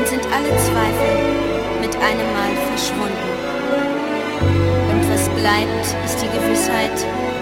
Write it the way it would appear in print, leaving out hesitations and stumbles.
dann sind alle Zweifel mit einem Mal verschwunden. Und was bleibt, ist die Gewissheit,